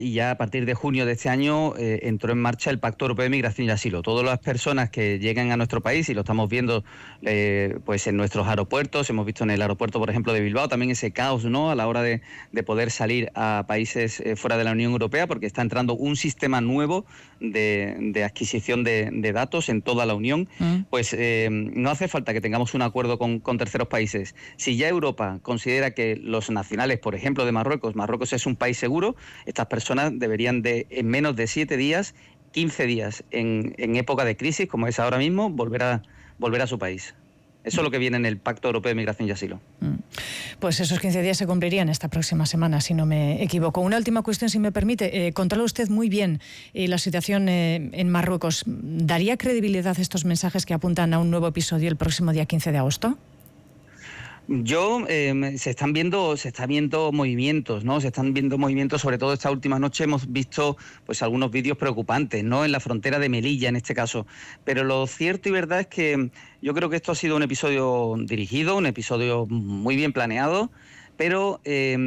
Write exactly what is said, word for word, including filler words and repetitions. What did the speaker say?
Y ya a partir de junio de este año eh, entró en marcha el Pacto Europeo de Migración y Asilo. Todas las personas que lleguen a nuestro país, y lo estamos viendo eh, pues en nuestros aeropuertos, hemos visto en el aeropuerto, por ejemplo, de Bilbao, también ese caos, ¿no?, a la hora de, de poder salir a países eh, fuera de la Unión Europea, porque está entrando un sistema nuevo de, de adquisición de, de datos en toda la Unión. Mm. Pues eh, no hace falta que tengamos un acuerdo con, con terceros países. Si ya Europa considera que los nacionales, por ejemplo, de Marruecos, Marruecos es un país seguro, estas personas deberían de, en menos de siete días, quince días en, en época de crisis, como es ahora mismo, volver a, volver a su país. Eso es lo que viene en el Pacto Europeo de Migración y Asilo. Pues esos quince días se cumplirían esta próxima semana, si no me equivoco. Una última cuestión, si me permite. Eh, controla usted muy bien eh, la situación eh, en Marruecos. ¿Daría credibilidad a estos mensajes que apuntan a un nuevo episodio el próximo día quince de agosto? Yo, eh, se están viendo, se están viendo movimientos, ¿no? Se están viendo movimientos, sobre todo esta última noche hemos visto pues algunos vídeos preocupantes, ¿no?, en la frontera de Melilla, en este caso. Pero lo cierto y verdad es que yo creo que esto ha sido un episodio dirigido, un episodio muy bien planeado, pero... Eh,